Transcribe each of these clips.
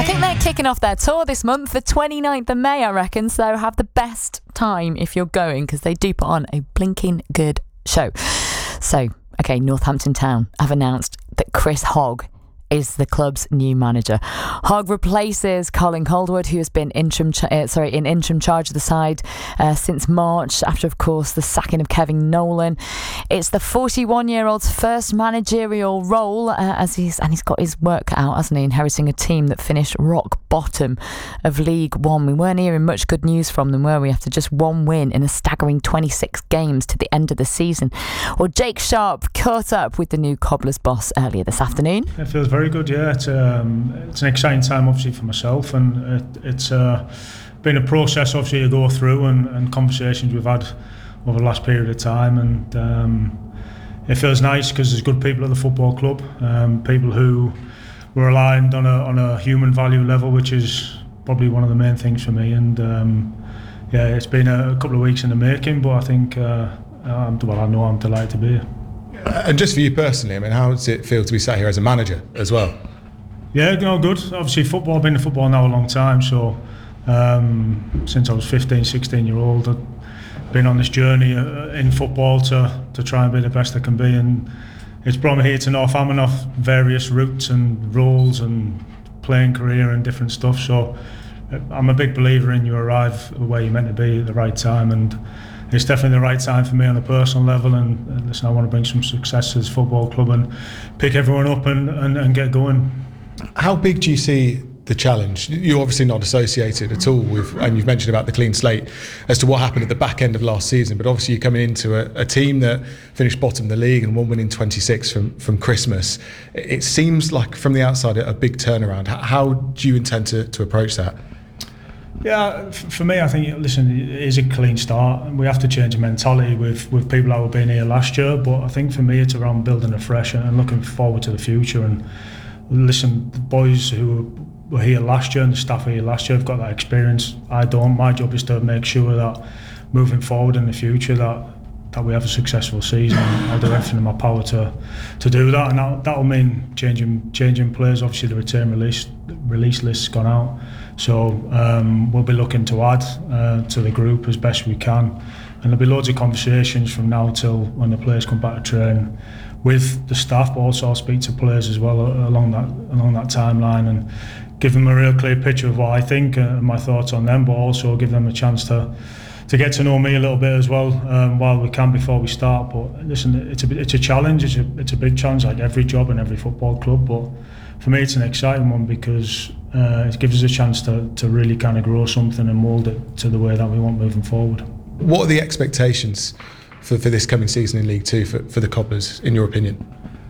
think they're kicking off their tour this month, the 29th of May, I reckon. So have the best time if you're going, because they do put on a blinking good show. So, okay, Northampton Town have announced that Chris Hogg is the club's new manager. Hogg replaces Colin Calderwood, who has been in interim charge of the side since March, after, of course, the sacking of Kevin Nolan. It's the 41-year-old's first managerial role, he's got his work cut out, hasn't he? Inheriting a team that finished rock bottom of League One. We weren't hearing much good news from them, were we? After just one win in a staggering 26 games to the end of the season. Well, Jake Sharp caught up with the new Cobblers boss earlier this afternoon. It feels very good, yeah. It's an exciting time, obviously, for myself, and it's been a process, obviously, to go through, and conversations we've had over the last period of time, and it feels nice because there's good people at the football club, people who were aligned on a human value level, which is probably one of the main things for me. And yeah, it's been a couple of weeks in the making, but I think I know I'm delighted to be here. And just for you personally, I mean, how does it feel to be sat here as a manager as well? Yeah, good. Obviously, I've been in football now a long time, so since I was 15, 16 year old, I've been on this journey in football to try and be the best I can be, and it's brought me here to Northampton off various routes and roles and playing career and different stuff. So I'm a big believer in you arrive where you're meant to be at the right time, and it's definitely the right time for me on a personal level. And listen, I want to bring some success to this football club and pick everyone up and get going. How big do you see the challenge? You're obviously not associated at all with, and you've mentioned about the clean slate as to what happened at the back end of last season, but obviously you're coming into a team that finished bottom of the league and won winning 26 from Christmas. It seems like from the outside a big turnaround. How do you intend to approach that? Yeah, for me, I think, listen, it is a clean start. We have to change the mentality with people that were being here last year, but I think for me it's around building afresh and looking forward to the future. And listen, the boys who were here last year and the staff here last year have got that experience. I don't. My job is to make sure that moving forward in the future that we have a successful season. I'll do everything in my power to do that, and that will mean changing players. Obviously, the return release list's gone out, so we'll be looking to add to the group as best we can, and there'll be loads of conversations from now till when the players come back to train with the staff, but also I'll speak to players as well along that timeline and give them a real clear picture of what I think and my thoughts on them, but also give them a chance to get to know me a little bit as well while we can before we start. But listen, it's a challenge. It's a big challenge, like every job in every football club. But for me, it's an exciting one because it gives us a chance to really kind of grow something and mould it to the way that we want moving forward. What are the expectations for this coming season in League Two for the Cobblers, in your opinion?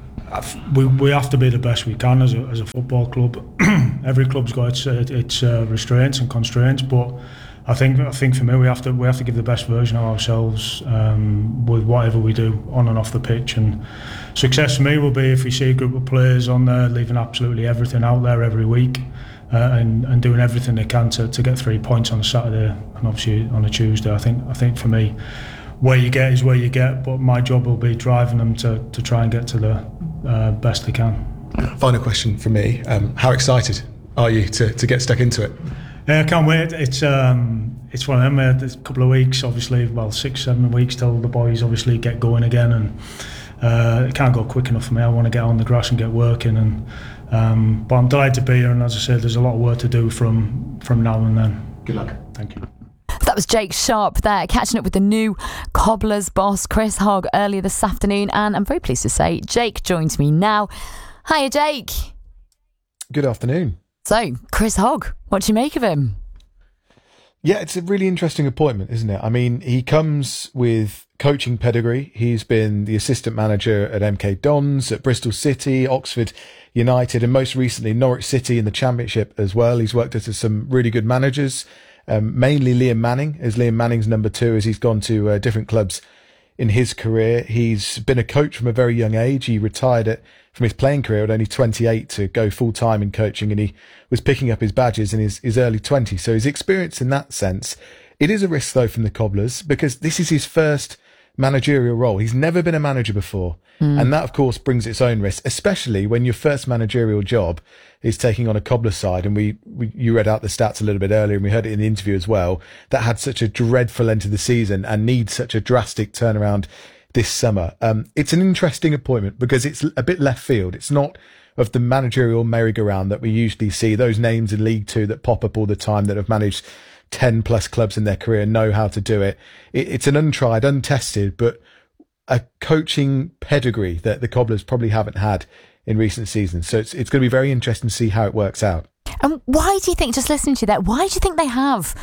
We have to be the best we can as a football club. Every club's got its restraints and constraints, but I think for me we have to give the best version of ourselves with whatever we do on and off the pitch. And success for me will be if we see a group of players on there leaving absolutely everything out there every week and doing everything they can to get 3 points on a Saturday and obviously on a Tuesday. I think for me, where you get is where you get, but my job will be driving them to try and get to the best they can. Final question from me. How excited are you to get stuck into it? Yeah, I can't wait. It's one of them. There's a couple of weeks, obviously, 6-7 weeks till the boys obviously get going again, and it can't go quick enough for me. I want to get on the grass and get working, and but I'm delighted to be here. And as I said, there's a lot of work to do from now and then. Good luck. Thank you. That was Jake Sharp there, catching up with the new Cobblers boss, Chris Hogg, earlier this afternoon. And I'm very pleased to say Jake joins me now. Hiya, Jake. Good afternoon. So, Chris Hogg, what do you make of him? Yeah, it's a really interesting appointment, isn't it? I mean, he comes with coaching pedigree. He's been the assistant manager at MK Dons, at Bristol City, Oxford United, and most recently Norwich City in the Championship as well. He's worked under some really good managers, mainly Liam Manning, as Liam Manning's number 2, as he's gone to different clubs in his career. He's been a coach from a very young age. He retired from his playing career at only 28 to go full-time in coaching, and he was picking up his badges in his early 20s. So his experience in that sense, it is a risk though from the Cobblers, because this is his first managerial role. He's never been a manager before. And that, of course, brings its own risk, especially when your first managerial job is taking on a Cobbler side. And you read out the stats a little bit earlier, and we heard it in the interview as well, that had such a dreadful end to the season and needs such a drastic turnaround this summer. It's an interesting appointment because it's a bit left field. It's not of the managerial merry-go-round that we usually see, those names in League Two that pop up all the time that have managed 10 plus clubs in their career and know how to do it. It's an untried, untested, but a coaching pedigree that the Cobblers probably haven't had in recent seasons. So it's going to be very interesting to see how it works out. And why do you think, just listening to you there, why do you think they have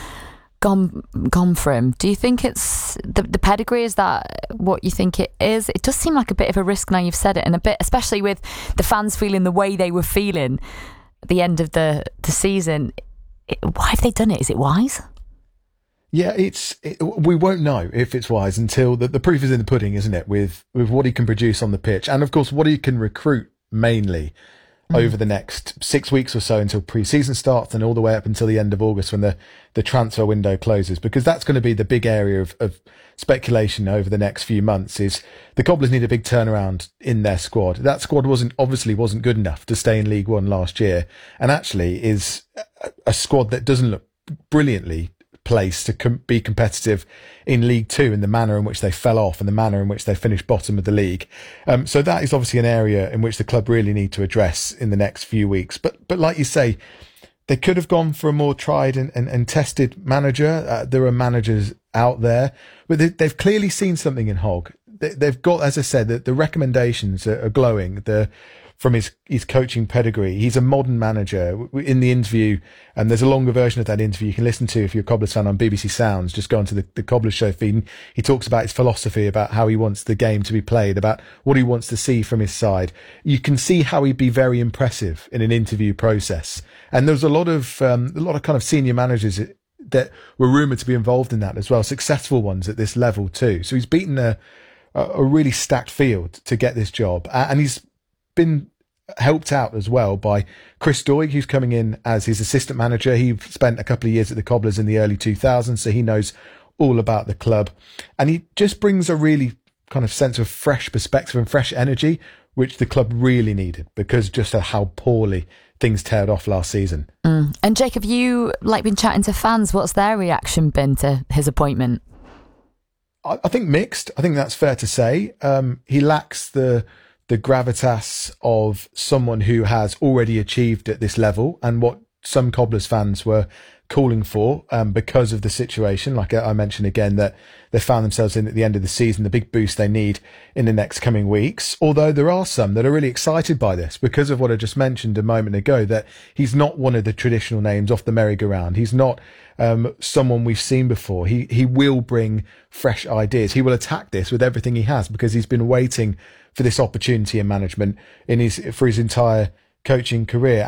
gone for him? Do you think it's the pedigree? Is that what you think it is? It does seem like a bit of a risk now you've said it, and a bit, especially with the fans feeling the way they were feeling at the end of the season. Why have they done it? Is it wise? Yeah, we won't know if it's wise until the proof is in the pudding, isn't it? With what he can produce on the pitch, and of course what he can recruit mainly over the next 6 weeks or so until pre-season starts, and all the way up until the end of August when the transfer window closes, because that's going to be the big area of speculation over the next few months. Is the Cobblers need a big turnaround in their squad. That squad obviously wasn't good enough to stay in League One last year, and actually is a squad that doesn't look brilliantly placed to be competitive in League Two in the manner in which they fell off and the manner in which they finished bottom of the league. So that is obviously an area in which the club really need to address in the next few weeks. But like you say, they could have gone for a more tried and tested manager. There are managers out there, but they've clearly seen something in Hogg. They've got, as I said, the recommendations are glowing. From his coaching pedigree. He's a modern manager. In the interview, and there's a longer version of that interview you can listen to if you're a Cobblers fan on BBC Sounds. Just go onto the Cobblers show feed. And he talks about his philosophy, about how he wants the game to be played, about what he wants to see from his side. You can see how he'd be very impressive in an interview process. And there's a lot of kind of senior managers that were rumoured to be involved in that as well, successful ones at this level too. So he's beaten a really stacked field to get this job, and he's been helped out as well by Chris Doig, who's coming in as his assistant manager. He spent a couple of years at the Cobblers in the early 2000s, so he knows all about the club, and he just brings a really kind of sense of fresh perspective and fresh energy, which the club really needed because just of how poorly things tailed off last season. And Jake, have you been chatting to fans? What's their reaction been to his appointment? I think mixed. I think that's fair to say. He lacks the gravitas of someone who has already achieved at this level, and what some Cobblers fans were calling for because of the situation. Like I mentioned again, that they found themselves in at the end of the season, the big boost they need in the next coming weeks. Although there are some that are really excited by this because of what I just mentioned a moment ago, that he's not one of the traditional names off the merry-go-round. He's not someone we've seen before. He will bring fresh ideas. He will attack this with everything he has because he's been waiting for this opportunity in management for his entire coaching career.